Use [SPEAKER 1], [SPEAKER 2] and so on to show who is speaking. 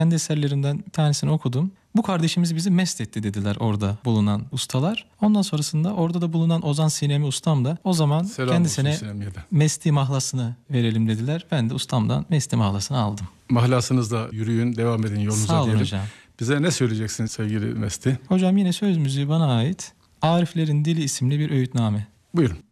[SPEAKER 1] Kendi eserlerimden bir tanesini okudum. Bu kardeşimiz bizi mest etti dediler orada bulunan ustalar. Ondan sonrasında orada da bulunan Ozan Sinemi ustam da o zaman
[SPEAKER 2] Selam
[SPEAKER 1] kendisine mesti mahlasını verelim dediler. Ben de ustamdan mesti mahlasını aldım.
[SPEAKER 2] Mahlasınızda yürüyün, devam edin yolunuza
[SPEAKER 1] Sağ olun
[SPEAKER 2] diyelim.
[SPEAKER 1] hocam.
[SPEAKER 2] Bize ne söyleyeceksin sevgili Mesti?
[SPEAKER 1] Hocam yine söz müziği bana ait. Ariflerin Dili isimli bir öğütname.
[SPEAKER 2] Buyurun.